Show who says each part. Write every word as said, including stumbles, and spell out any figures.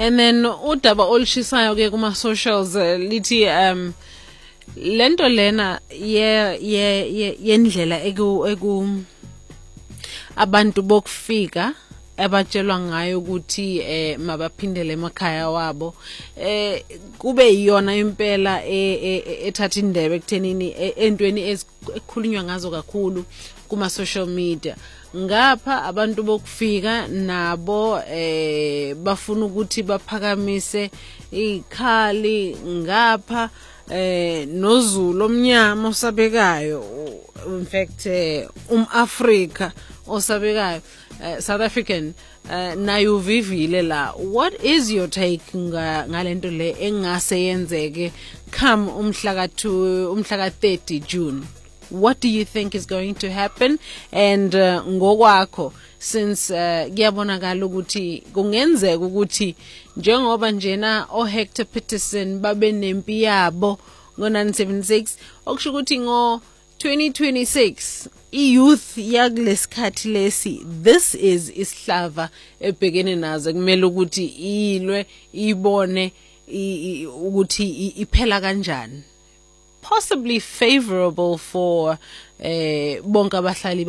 Speaker 1: And then udaba olushisayo ke kuma socials uh, lithi um lento lena ye ye yendlela eku eku abantu bokufika abatshelwa ngayo ukuthi eh mabaphindele emakhaya wabo eh kube iyona impela ethatha indebe ekuthenini entweni esikhulunywa ngazo kakhulu kuma social media. Ngapha abantu bokufika nabo eh bafuna ukuthi baphakamise ikhali ngapha eh noZulu omnyama osabekayo, in fact um Africa osabekayo, uh, South African uh, nayo vivile la. What is your take ngalento le engase yenzeke come umhla ka umhla ka thirty June? What do you think is going to happen? And uh, ngokwakho, since kuyabonakala ukuthi kungenzeka ukuthi njengoba njena o Hector Peterson babe nempi yabo ngo nineteen seventy-six, okusho ukuthi ngo twenty twenty-six i-youth yakulesikhathi lesi, this is isihlava ebhekene nazo kumele ukuthi ilwe ibone ukuthi iphela kanjani, possibly favorable for eh bonke abahlali